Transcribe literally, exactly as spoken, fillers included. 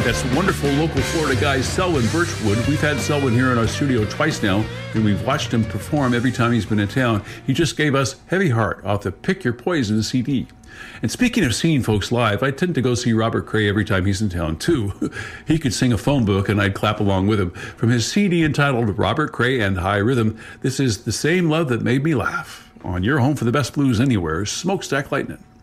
That's wonderful local Florida guy, Selwyn Birchwood. We've had Selwyn here in our studio twice now, and we've watched him perform every time he's been in town. He just gave us Heavy Heart off the Pick Your Poison C D. And speaking of seeing folks live, I tend to go see Robert Cray every time he's in town, too. He could sing a phone book, and I'd clap along with him. From his C D entitled Robert Cray and High Rhythm, this is The Same Love That Made Me Laugh. On your home for the best blues anywhere, Smokestack Lightning.